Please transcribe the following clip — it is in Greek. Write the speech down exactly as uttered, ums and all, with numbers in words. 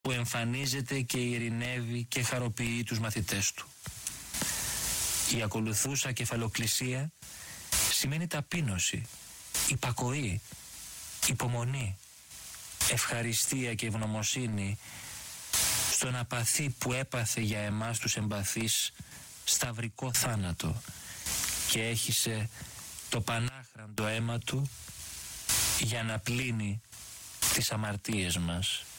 που εμφανίζεται και ειρηνεύει και χαροποιεί τους μαθητές του. Η ακολουθούσα κεφαλοκλησία σημαίνει ταπείνωση, υπακοή, υπομονή, ευχαριστία και ευγνωμοσύνη στον απαθή που έπαθε για εμάς τους εμπαθείς σταυρικό θάνατο και έχισε το πανάχραντο αίμα του για να πλύνει τις αμαρτίες μας.